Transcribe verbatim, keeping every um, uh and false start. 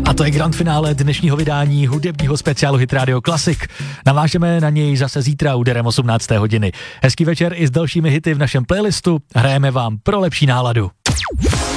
A to je grand finále dnešního vydání hudebního speciálu Hit Radio Classic. Navážeme na něj zase zítra úderem osmnácté hodiny. Hezký večer i s dalšími hity v našem playlistu. Hrajeme vám pro lepší náladu.